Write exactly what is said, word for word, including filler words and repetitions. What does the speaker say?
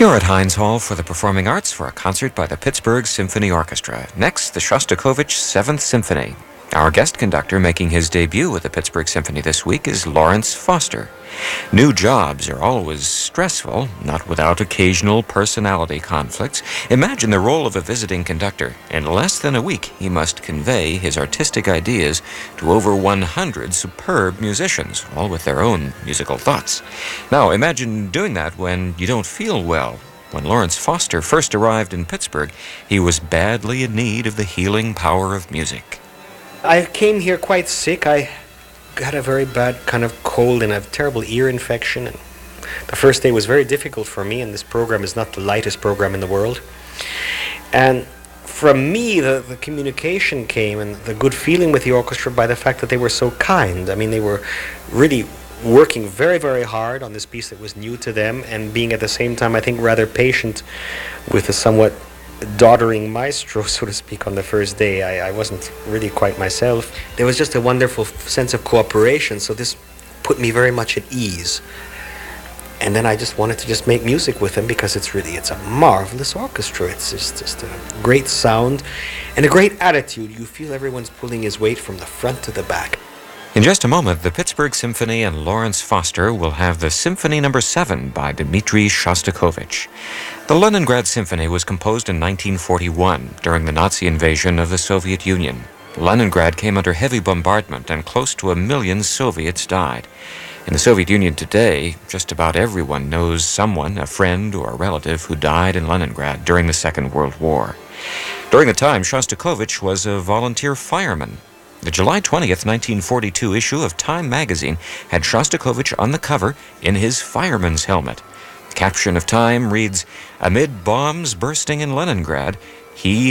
You're at Heinz Hall for the Performing Arts for a concert by the Pittsburgh Symphony Orchestra. Next, the Shostakovich Seventh Symphony. Our guest conductor making his debut with the Pittsburgh Symphony this week is Lawrence Foster. New jobs are always stressful, not without occasional personality conflicts. Imagine the role of a visiting conductor. In less than a week, he must convey his artistic ideas to over one hundred superb musicians, all with their own musical thoughts. Now, imagine doing that when you don't feel well. When Lawrence Foster first arrived in Pittsburgh, he was badly in need of the healing power of music. I came here quite sick. I got a very bad kind of cold and a terrible ear infection. And the first day was very difficult for me, and this program is not the lightest program in the world. And from me, the, the communication came and the good feeling with the orchestra by the fact that they were so kind. I mean, they were really working very, very hard on this piece that was new to them, and being at the same time, I think, rather patient with a somewhat doddering maestro, so to speak, on the first day. I, I wasn't really quite myself. There was just a wonderful f- sense of cooperation, so this put me very much at ease. And then I just wanted to just make music with them, because it's really, it's a marvelous orchestra. It's just, just a great sound and a great attitude. You feel everyone's pulling his weight from the front to the back. In just a moment, the Pittsburgh Symphony and Lawrence Foster will have the Symphony Number seven by Dmitri Shostakovich. The Leningrad Symphony was composed in nineteen forty-one during the Nazi invasion of the Soviet Union. Leningrad came under heavy bombardment and close to a million Soviets died. In the Soviet Union today, just about everyone knows someone, a friend or a relative, who died in Leningrad during the Second World War. During the time, Shostakovich was a volunteer fireman. The July twentieth, nineteen forty-two issue of Time magazine had Shostakovich on the cover in his fireman's helmet. The caption of Time reads, "Amid bombs bursting in Leningrad, he